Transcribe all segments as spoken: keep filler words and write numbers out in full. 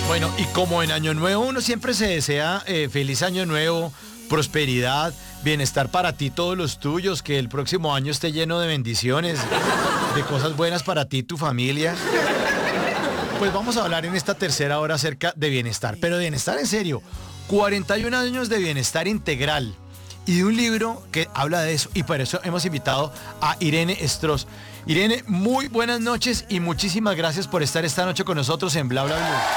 Bueno, y como en Año Nuevo uno siempre se desea eh, feliz Año Nuevo, prosperidad, bienestar para ti, todos los tuyos, que el próximo año esté lleno de bendiciones, de cosas buenas para ti y tu familia. Pues vamos a hablar en esta tercera hora acerca de bienestar, pero de bienestar en serio. cuarenta y un años de bienestar integral y de un libro que habla de eso, y por eso hemos invitado a Irene Stross. Irene, muy buenas noches y muchísimas gracias por estar esta noche con nosotros en Bla Bla Blue.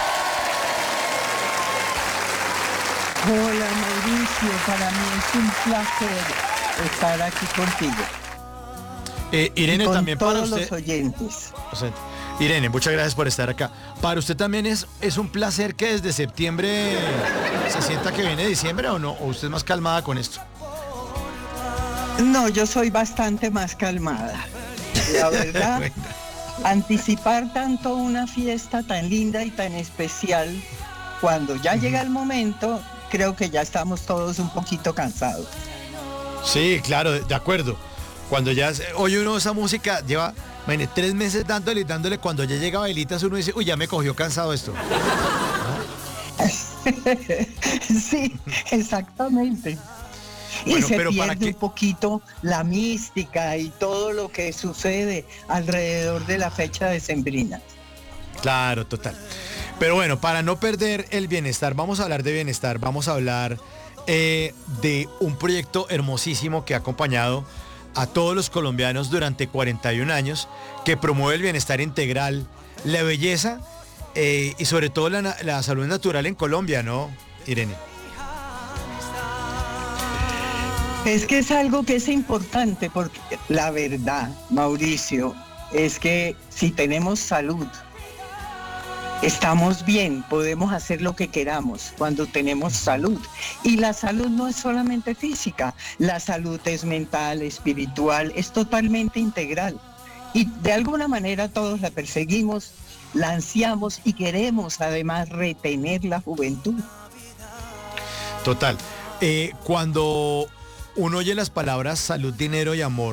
Hola Mauricio, para mí es un placer estar aquí contigo. Eh, Irene, y con también todos para usted. los oyentes. O sea, Irene, muchas gracias por estar acá. Para usted también es, es un placer que desde septiembre se sienta que viene diciembre, ¿o no? ¿O usted es más calmada con esto? No, yo soy bastante más calmada. La verdad, bueno. Anticipar tanto una fiesta tan linda y tan especial, cuando ya uh-huh. llega el momento, creo que ya estamos todos un poquito cansados. Sí, claro, de acuerdo. Cuando ya oye uno esa música, lleva, imagínate, tres meses dándole y dándole, cuando ya llega Bailitas uno dice, uy, ya me cogió cansado esto. Sí, exactamente. Bueno, y se pero pierde que... un poquito la mística y todo lo que sucede alrededor de la fecha decembrina. Claro, total. Pero bueno, para no perder el bienestar, vamos a hablar de bienestar, vamos a hablar eh, de un proyecto hermosísimo que ha acompañado a todos los colombianos durante cuarenta y un años, que promueve el bienestar integral, la belleza eh, y sobre todo la, la salud natural en Colombia, ¿no, Irene? Es que es algo que es importante, porque la verdad, Mauricio, es que si tenemos salud, estamos bien, podemos hacer lo que queramos cuando tenemos salud. Y la salud no es solamente física, la salud es mental, espiritual, es totalmente integral. Y de alguna manera todos la perseguimos, la ansiamos y queremos además retener la juventud. Total. Eh, cuando uno oye las palabras salud, dinero y amor,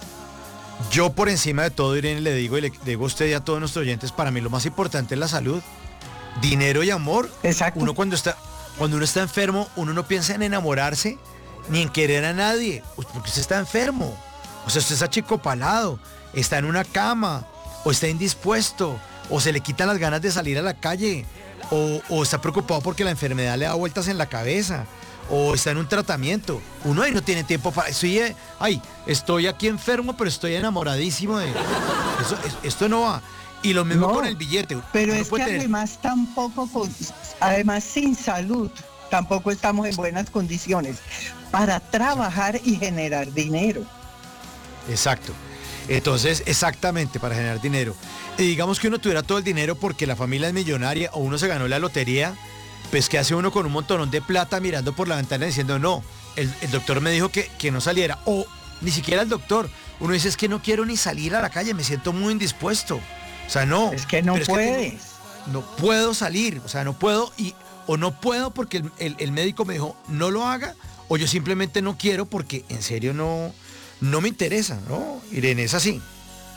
yo por encima de todo, Irene, le digo y le digo a usted y a todos nuestros oyentes, para mí lo más importante es la salud, dinero y amor. Exacto. Uno cuando está, cuando uno está enfermo, uno no piensa en enamorarse ni en querer a nadie, porque usted está enfermo. O sea, usted está achicopalado, está en una cama, o está indispuesto, o se le quitan las ganas de salir a la calle, o, o está preocupado porque la enfermedad le da vueltas en la cabeza, o está en un tratamiento. Uno ahí no tiene tiempo para... Estoy, ay, estoy aquí enfermo, pero estoy enamoradísimo de... Eso, esto no va. Y lo mismo no, con el billete. Pero es que tener... además tampoco, con, además sin salud, tampoco estamos en buenas condiciones para trabajar y generar dinero. Exacto. Entonces, exactamente, para generar dinero. Y digamos que uno tuviera todo el dinero porque la familia es millonaria o uno se ganó la lotería, pues ¿qué hace uno con un montonón de plata mirando por la ventana diciendo no, el, el doctor me dijo que, que no saliera? O ni siquiera el doctor. Uno dice, es que no quiero ni salir a la calle, me siento muy indispuesto. O sea, no. Es que no puedes. Que no, no puedo salir, o sea, no puedo, y o no puedo porque el, el, el médico me dijo no lo haga, o yo simplemente no quiero porque en serio no, no me interesa, ¿no? Irene, es así.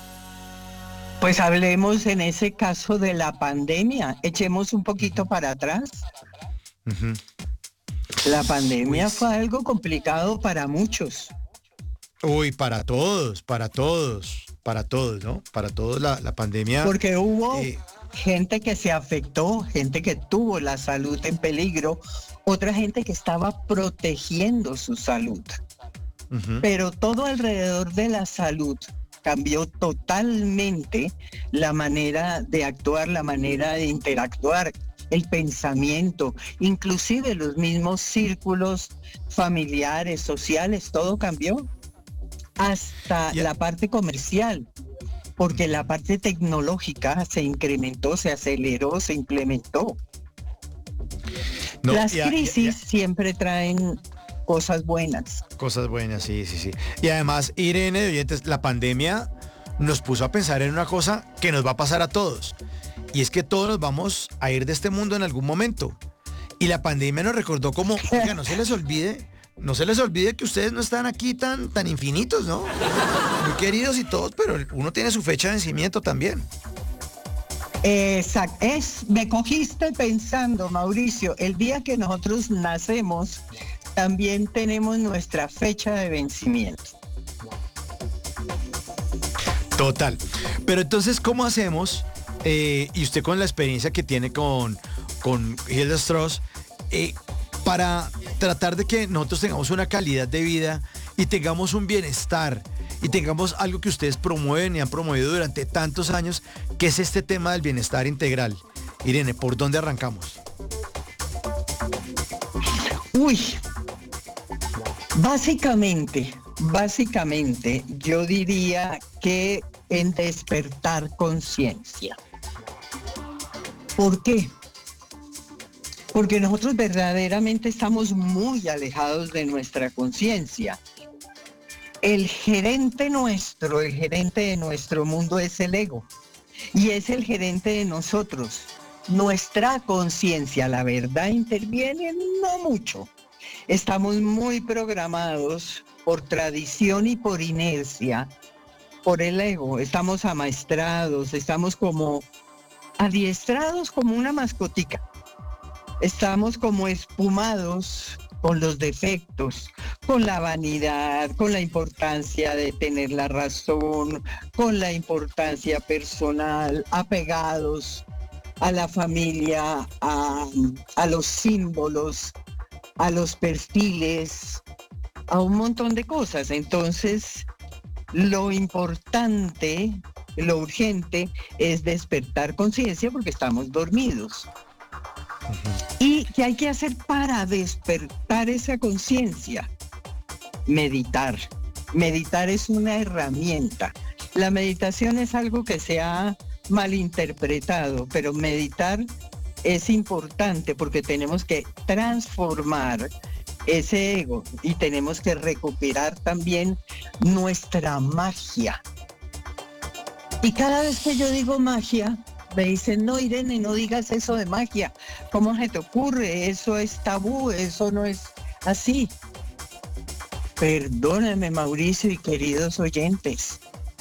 Pues hablemos en ese caso de la pandemia, echemos un poquito uh-huh. para atrás. Uh-huh. La pandemia pues... fue algo complicado para muchos. Uy, para todos, para todos, para todos, ¿no? Para todos la, la pandemia. Porque hubo eh... gente que se afectó, gente que tuvo la salud en peligro, otra gente que estaba protegiendo su salud. Uh-huh. Pero todo alrededor de la salud cambió totalmente la manera de actuar, la manera de interactuar, el pensamiento, inclusive los mismos círculos familiares, sociales, todo cambió, hasta yeah. la parte comercial, porque la parte tecnológica se incrementó, se aceleró, se implementó. No, Las yeah, crisis yeah, yeah. siempre traen cosas buenas. Cosas buenas, sí, sí, sí. Y además, Irene, de oyentes, la pandemia nos puso a pensar en una cosa que nos va a pasar a todos. Y es que todos nos vamos a ir de este mundo en algún momento. Y la pandemia nos recordó como, oiga, no se les olvide, no se les olvide que ustedes no están aquí tan, tan infinitos, ¿no? Muy queridos y todos, pero uno tiene su fecha de vencimiento también. Exacto, es, me cogiste pensando, Mauricio, el día que nosotros nacemos, también tenemos nuestra fecha de vencimiento. Total. Pero entonces, ¿cómo hacemos? Eh, y usted con la experiencia que tiene con, con Hilda Strauss, eh, para tratar de que nosotros tengamos una calidad de vida y tengamos un bienestar y tengamos algo que ustedes promueven y han promovido durante tantos años, que es este tema del bienestar integral. Irene, ¿por dónde arrancamos? Uy, básicamente, básicamente yo diría que en despertar conciencia. ¿Por qué? Porque nosotros verdaderamente estamos muy alejados de nuestra conciencia. El gerente nuestro, el gerente de nuestro mundo es el ego y es el gerente de nosotros. Nuestra conciencia, la verdad, interviene no mucho. Estamos muy programados por tradición y por inercia, por el ego. Estamos amaestrados, estamos como adiestrados como una mascotica. Estamos como espumados con los defectos, con la vanidad, con la importancia de tener la razón, con la importancia personal, apegados a la familia, a, a los símbolos, a los perfiles, a un montón de cosas. Entonces, lo importante, lo urgente es despertar conciencia porque estamos dormidos. ¿Y qué hay que hacer para despertar esa conciencia? Meditar. Meditar es una herramienta. La meditación es algo que se ha malinterpretado, pero meditar es importante porque tenemos que transformar ese ego y tenemos que recuperar también nuestra magia. Y cada vez que yo digo magia, me dicen, no, Irene, no digas eso de magia. ¿Cómo se te ocurre? Eso es tabú, eso no es así. Perdóname, Mauricio y queridos oyentes.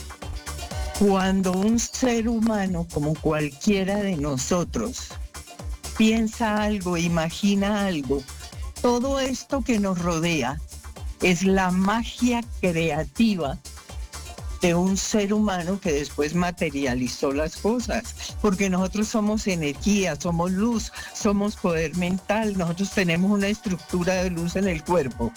Cuando un ser humano, como cualquiera de nosotros, piensa algo, imagina algo, todo esto que nos rodea es la magia creativa de un ser humano que después materializó las cosas, porque nosotros somos energía, somos luz, somos poder mental, nosotros tenemos una estructura de luz en el cuerpo,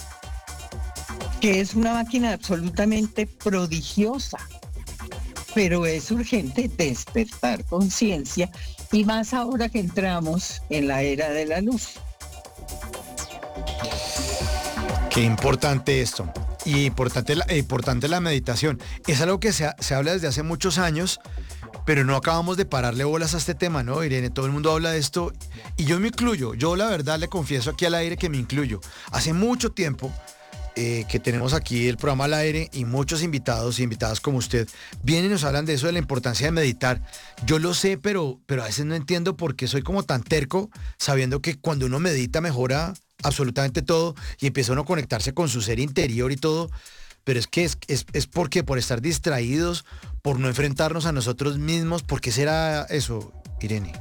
que es una máquina absolutamente prodigiosa, pero es urgente despertar conciencia, y más ahora que entramos en la era de la luz. Qué importante esto. Y importante la, importante la meditación. Es algo que se, se habla desde hace muchos años, pero no acabamos de pararle bolas a este tema, ¿no, Irene? Todo el mundo habla de esto y yo me incluyo. Yo la verdad le confieso aquí al aire que me incluyo. Hace mucho tiempo eh, que tenemos aquí el programa al aire y muchos invitados y invitadas como usted vienen y nos hablan de eso, de la importancia de meditar. Yo lo sé, pero, pero a veces no entiendo por qué soy como tan terco, sabiendo que cuando uno medita mejora absolutamente todo y empieza uno a conectarse con su ser interior y todo, pero es que es, es, es porque por estar distraídos, por no enfrentarnos a nosotros mismos. ¿Por qué será eso, Irene?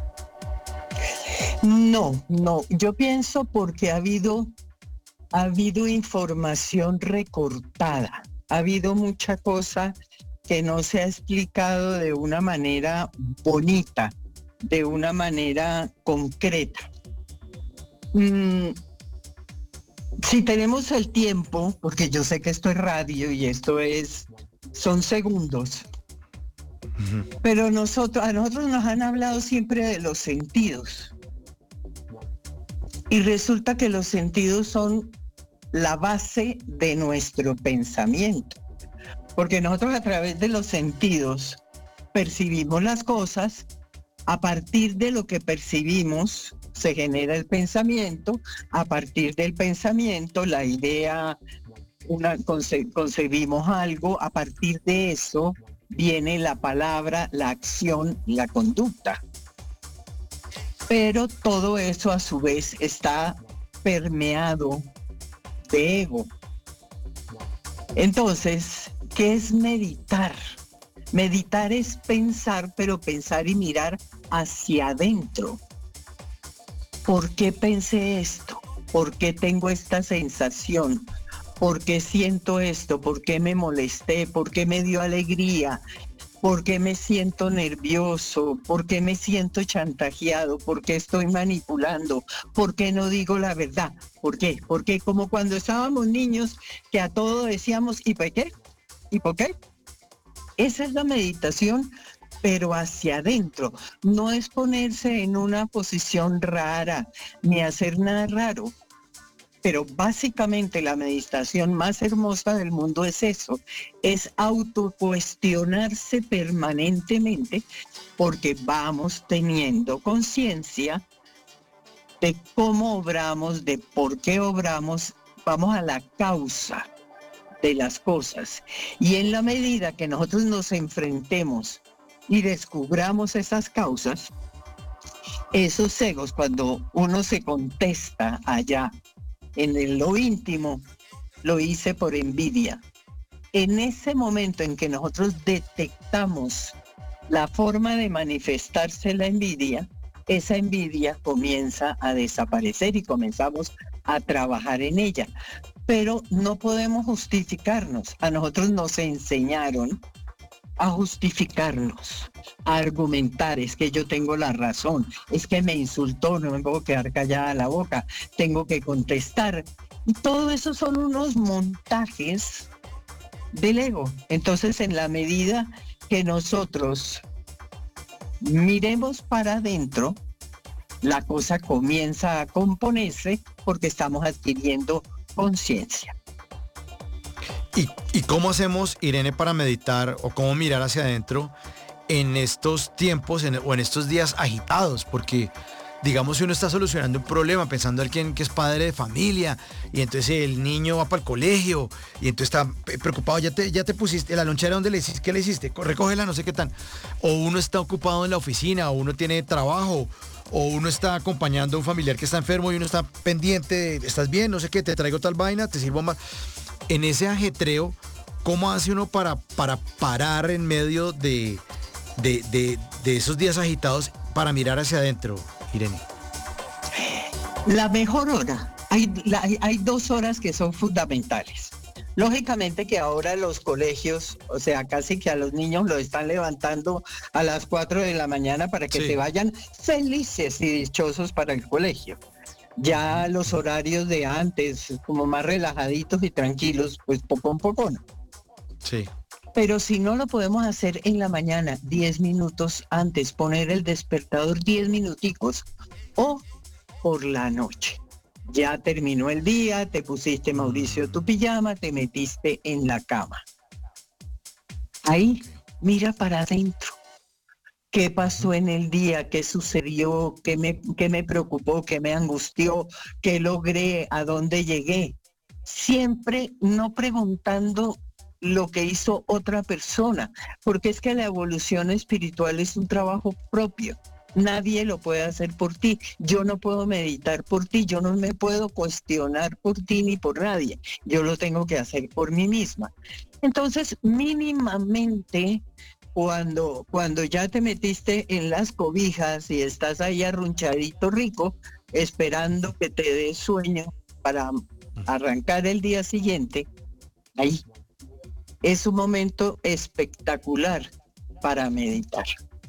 No, no, yo pienso porque ha habido, ha habido información recortada, ha habido mucha cosa que no se ha explicado de una manera bonita, de una manera concreta. Mm, Si tenemos el tiempo, porque yo sé que esto es radio y esto es, son segundos, uh-huh. pero nosotros, a nosotros nos han hablado siempre de los sentidos. Y resulta que los sentidos son la base de nuestro pensamiento. Porque nosotros a través de los sentidos percibimos las cosas, a partir de lo que percibimos se genera el pensamiento, a partir del pensamiento la idea, una, conce, concebimos algo, a partir de eso viene la palabra, la acción, la conducta. Pero todo eso a su vez está permeado de ego. Entonces, ¿qué es meditar? Meditar es pensar, pero pensar y mirar hacia adentro. ¿Por qué pensé esto? ¿Por qué tengo esta sensación? ¿Por qué siento esto? ¿Por qué me molesté? ¿Por qué me dio alegría? ¿Por qué me siento nervioso? ¿Por qué me siento chantajeado? ¿Por qué estoy manipulando? ¿Por qué no digo la verdad? ¿Por qué? Porque como cuando estábamos niños que a todo decíamos, ¿y por qué? ¿Y por qué? Esa es la meditación, pero hacia adentro. No es ponerse en una posición rara ni hacer nada raro. Pero básicamente la meditación más hermosa del mundo es eso, es autocuestionarse permanentemente porque vamos teniendo conciencia de cómo obramos, de por qué obramos, vamos a la causa de las cosas. Y en la medida que nosotros nos enfrentemos y descubramos esas causas, esos egos, cuando uno se contesta allá, en lo íntimo, lo hice por envidia. En ese momento en que nosotros detectamos la forma de manifestarse la envidia, esa envidia comienza a desaparecer y comenzamos a trabajar en ella. Pero no podemos justificarnos. A nosotros nos enseñaron a justificarnos, a argumentar, es que yo tengo la razón, es que me insultó, no me puedo quedar callada la boca, tengo que contestar. Y todo eso son unos montajes del ego. Entonces, en la medida que nosotros miremos para adentro, la cosa comienza a componerse porque estamos adquiriendo conciencia. ¿Y, ¿Y cómo hacemos, Irene, para meditar o cómo mirar hacia adentro en estos tiempos en, o en estos días agitados? Porque, digamos, si uno está solucionando un problema, pensando en alguien que es padre de familia, y entonces el niño va para el colegio, y entonces está preocupado, ya te, ya te pusiste, la lonchera, ¿dónde le hiciste? ¿Qué le hiciste? Recógela, no sé qué tan. O uno está ocupado en la oficina, o uno tiene trabajo, o uno está acompañando a un familiar que está enfermo y uno está pendiente de, ¿estás bien? No sé qué, te traigo tal vaina, te sirvo más. En ese ajetreo, ¿cómo hace uno para, para parar en medio de, de, de, de esos días agitados para mirar hacia adentro, Irene? La mejor hora, hay, la, hay dos horas que son fundamentales. Lógicamente que ahora los colegios, o sea, casi que a los niños los están levantando a las cuatro de la mañana para que sí. se vayan felices y dichosos para el colegio. Ya los horarios de antes, como más relajaditos y tranquilos, pues poco a poco no. Sí. Pero si no lo podemos hacer en la mañana, diez minutos antes, poner el despertador diez minuticos, o por la noche. Ya terminó el día, te pusiste, Mauricio, tu pijama, te metiste en la cama. Ahí, mira para adentro. ¿Qué pasó en el día? ¿Qué sucedió? ¿Qué me, qué me preocupó? ¿Qué me angustió? ¿Qué logré? ¿A dónde llegué? Siempre no preguntando lo que hizo otra persona, porque es que la evolución espiritual es un trabajo propio. Nadie lo puede hacer por ti. Yo no puedo meditar por ti. Yo no me puedo cuestionar por ti ni por nadie. Yo lo tengo que hacer por mí misma. Entonces, mínimamente, cuando, cuando ya te metiste en las cobijas y estás ahí arrunchadito rico, esperando que te dé sueño para arrancar el día siguiente, ahí es un momento espectacular para meditar.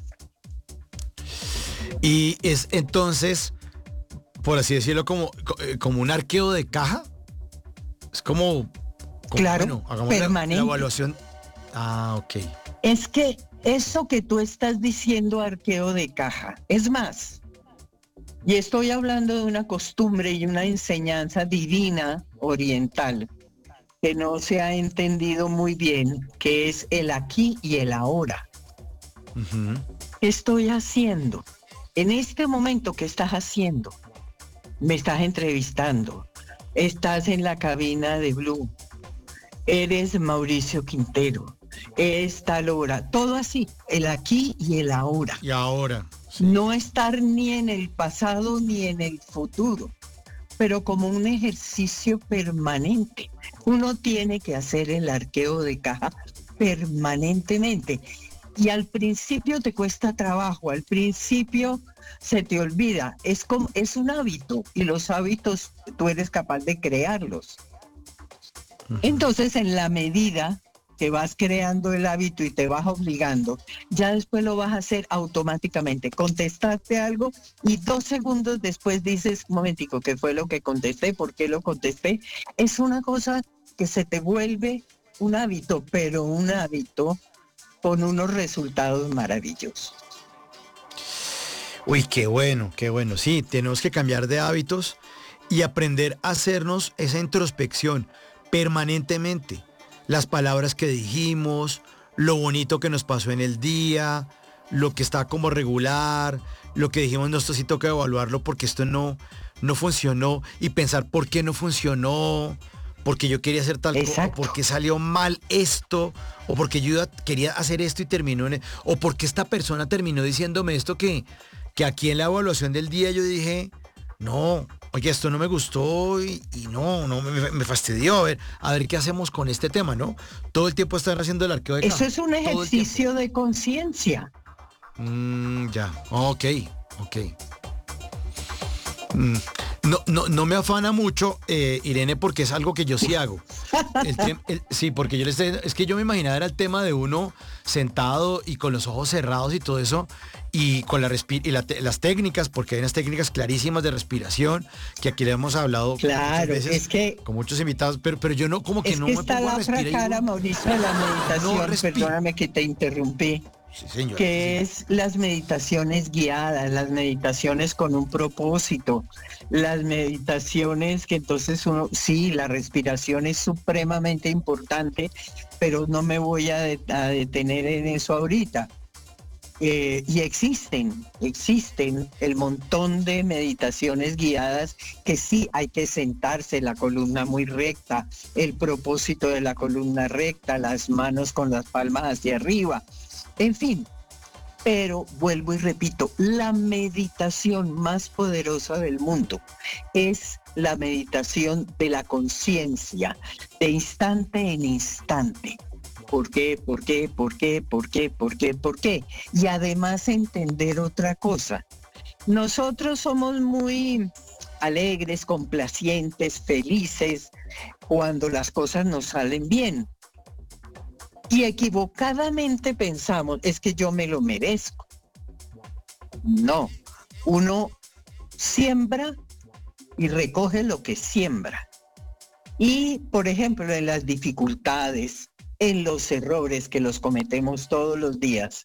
Y es entonces, por así decirlo, como, como un arqueo de caja. Es como, como claro, bueno, hagamos permanente. La, la evaluación. Ah, ok. Es que eso que tú estás diciendo, arqueo de caja, es más, y estoy hablando de una costumbre y una enseñanza divina oriental que no se ha entendido muy bien, que es el aquí y el ahora. Uh-huh. ¿Qué estoy haciendo? En este momento, ¿qué estás haciendo? Me estás entrevistando, estás en la cabina de Blue, eres Mauricio Quintero, es tal hora, todo así, el aquí y el ahora. Y ahora. Sí. No estar ni en el pasado ni en el futuro, pero como un ejercicio permanente. Uno tiene que hacer el arqueo de caja permanentemente. Y al principio te cuesta trabajo, al principio se te olvida. Es como, es un hábito y los hábitos tú eres capaz de crearlos. Entonces, en la medida que vas creando el hábito y te vas obligando, ya después lo vas a hacer automáticamente. Contestaste algo y dos segundos después dices, un momentico, ¿qué fue lo que contesté? ¿Por qué lo contesté? Es una cosa que se te vuelve un hábito, pero un hábito con unos resultados maravillosos. Uy, qué bueno, qué bueno. Sí, tenemos que cambiar de hábitos y aprender a hacernos esa introspección permanentemente. Las palabras que dijimos, lo bonito que nos pasó en el día, lo que está como regular, lo que dijimos, no, esto sí toca evaluarlo porque esto no, no funcionó, y pensar por qué no funcionó, porque yo quería hacer tal cosa, o porque salió mal esto, o porque yo quería hacer esto y terminó en, o porque esta persona terminó diciéndome esto que, que aquí en la evaluación del día yo dije, no, oye, esto no me gustó y, y no, no me, me fastidió. A ver, a ver qué hacemos con este tema, ¿no? Todo el tiempo están haciendo el arqueo de caja. Eso es un ejercicio de conciencia. Mm, ya, ok, ok. Mm. No, no, no me afana mucho, eh, Irene, porque es algo que yo sí hago. El tem- el- sí, porque yo les es que yo me imaginaba era el tema de uno sentado y con los ojos cerrados y todo eso, y con la respi- y la te- las técnicas, porque hay unas técnicas clarísimas de respiración que aquí le hemos hablado claro, muchas veces es que, con muchos invitados, pero, pero yo no, como que es no que me está pongo a la otra respirar. cara, Mauricio, de la meditación, no respiro. perdóname que te interrumpí. Sí, señor, Que sí. es las meditaciones guiadas, las meditaciones con un propósito, las meditaciones que entonces uno, sí, la respiración es supremamente importante, pero no me voy a, de, a detener en eso ahorita. Eh, y existen, existen el montón de meditaciones guiadas que sí hay que sentarse, la columna muy recta, el propósito de la columna recta, las manos con las palmas hacia arriba. En fin, pero vuelvo y repito, la meditación más poderosa del mundo es la meditación de la conciencia, de instante en instante. ¿Por qué? ¿Por qué? ¿Por qué? ¿Por qué? ¿Por qué? ¿Por qué? Y además entender otra cosa. Nosotros somos muy alegres, complacientes, felices cuando las cosas nos salen bien. Y equivocadamente pensamos, es que yo me lo merezco. No, uno siembra y recoge lo que siembra. Y, por ejemplo, en las dificultades, en los errores que los cometemos todos los días,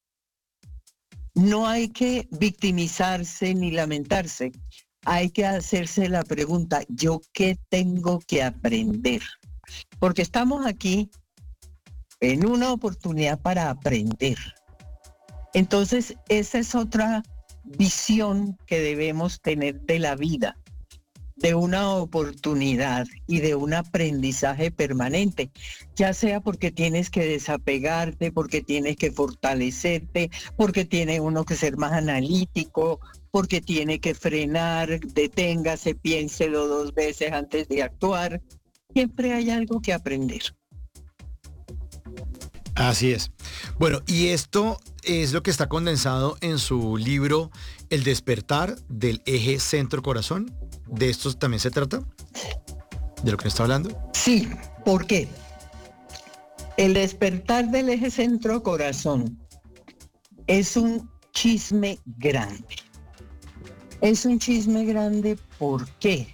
no hay que victimizarse ni lamentarse. Hay que hacerse la pregunta, ¿yo qué tengo que aprender? Porque estamos aquí en una oportunidad para aprender. Entonces, esa es otra visión que debemos tener de la vida, de una oportunidad y de un aprendizaje permanente, ya sea porque tienes que desapegarte, porque tienes que fortalecerte, porque tiene uno que ser más analítico, porque tiene que frenar, deténgase, piénselo dos veces antes de actuar. Siempre hay algo que aprender. Así es. Bueno, y esto es lo que está condensado en su libro El despertar del eje centro-corazón. ¿De esto también se trata? ¿De lo que está hablando? Sí, ¿por qué? El despertar del eje centro-corazón es un chisme grande. Es un chisme grande, ¿por qué?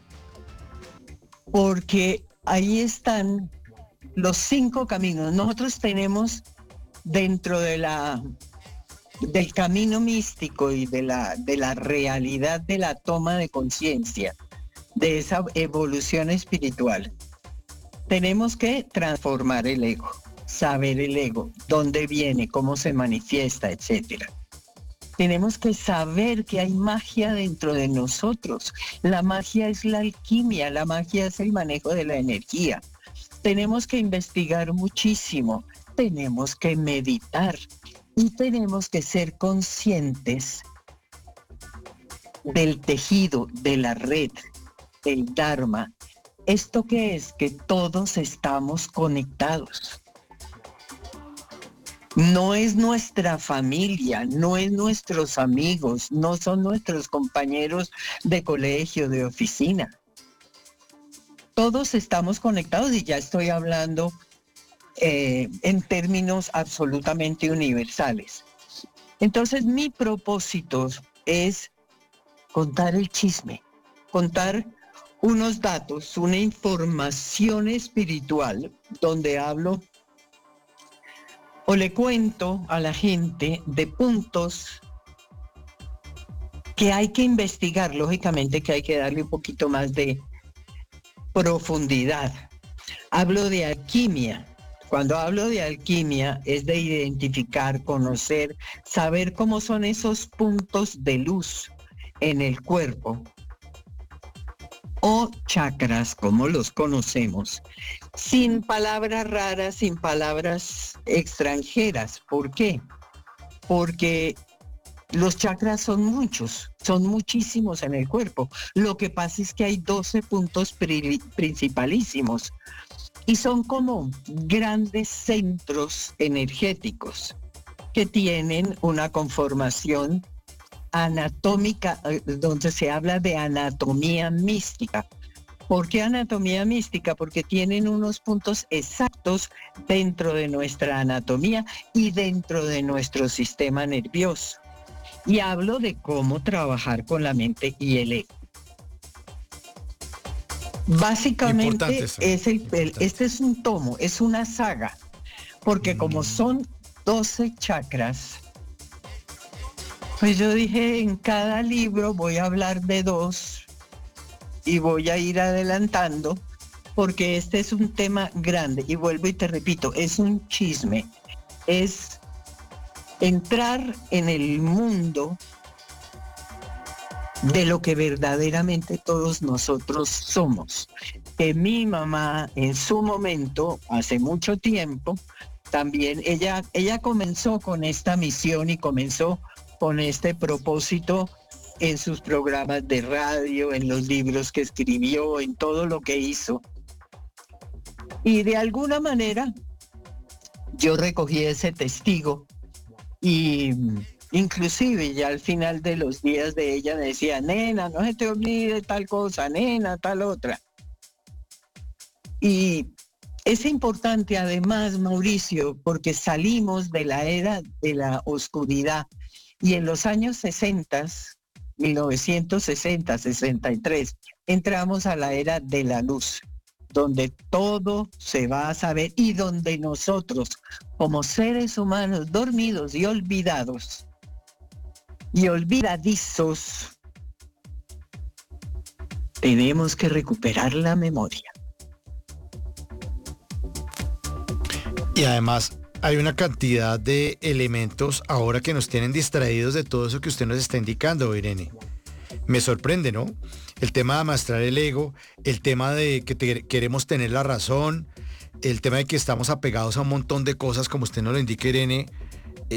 Porque ahí están los cinco caminos. Nosotros tenemos dentro de la, del camino místico y de la, de la realidad de la toma de conciencia, de esa evolución espiritual, tenemos que transformar el ego, saber el ego, dónde viene, cómo se manifiesta, etcétera. Tenemos que saber que hay magia dentro de nosotros. La magia es la alquimia, la magia es el manejo de la energía. Tenemos que investigar muchísimo, tenemos que meditar y tenemos que ser conscientes del tejido, de la red, del Dharma. ¿Esto qué es? Que todos estamos conectados. No es nuestra familia, no es nuestros amigos, no son nuestros compañeros de colegio, de oficina. Todos estamos conectados y ya estoy hablando eh, en términos absolutamente universales. Entonces, mi propósito es contar el chisme, contar unos datos, una información espiritual donde hablo o le cuento a la gente de puntos que hay que investigar, lógicamente que hay que darle un poquito más de profundidad. Hablo de alquimia. Cuando hablo de alquimia es de identificar, conocer, saber cómo son esos puntos de luz en el cuerpo o chakras, como los conocemos, sin palabras raras, sin palabras extranjeras. ¿Por qué? Porque los chakras son muchos, son muchísimos en el cuerpo. Lo que pasa es que hay doce puntos pri- principalísimos y son como grandes centros energéticos que tienen una conformación anatómica, donde se habla de anatomía mística. ¿Por qué anatomía mística? Porque tienen unos puntos exactos dentro de nuestra anatomía y dentro de nuestro sistema nervioso. Y hablo de cómo trabajar con la mente y el ego. Básicamente, es el, el, este es un tomo, es una saga, porque mm. como son doce chakras, pues yo dije, en cada libro voy a hablar de dos y voy a ir adelantando, porque este es un tema grande. Y vuelvo y te repito, es un chisme, es entrar en el mundo de lo que verdaderamente todos nosotros somos. Que mi mamá en su momento, hace mucho tiempo, también ella, ella comenzó con esta misión y comenzó con este propósito en sus programas de radio, en los libros que escribió, en todo lo que hizo. Y de alguna manera yo recogí ese testigo y inclusive ya al final de los días de ella me decía, nena, no se te olvide tal cosa, nena, tal otra. Y es importante además, Mauricio, porque salimos de la era de la oscuridad y en los años sesenta, mil novecientos sesenta, sesenta y tres, entramos a la era de la luz, donde todo se va a saber y donde nosotros, como seres humanos dormidos y olvidados y olvidadizos, tenemos que recuperar la memoria. Y además hay una cantidad de elementos ahora que nos tienen distraídos de todo eso que usted nos está indicando, Irene. Me sorprende, ¿no? El tema de amastrar el ego, el tema de que te, queremos tener la razón, el tema de que estamos apegados a un montón de cosas, como usted nos lo indica, Irene,